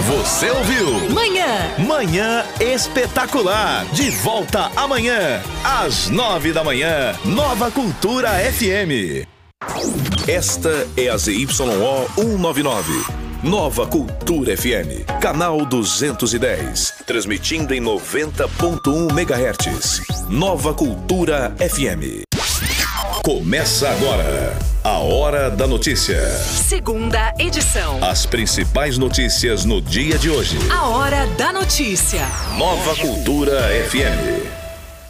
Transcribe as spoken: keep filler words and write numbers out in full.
Você ouviu? Manhã. Manhã Espetacular. De volta amanhã, às nove da manhã. Nova Cultura F M. Esta é a Z Y O cento e noventa e nove. Nova Cultura F M. Canal duzentos e dez. Transmitindo em noventa ponto um megahertz. Nova Cultura F M. Começa agora a Hora da Notícia. Segunda edição. As principais notícias no dia de hoje. A Hora da Notícia. Nova Cultura F M.